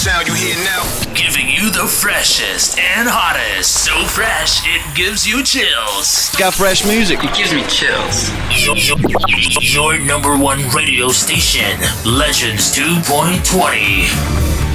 Sound you hear now. Giving you the freshest and hottest. So fresh, it gives you chills. Got fresh music. It gives me chills. Your number one radio station, Legends 2.20.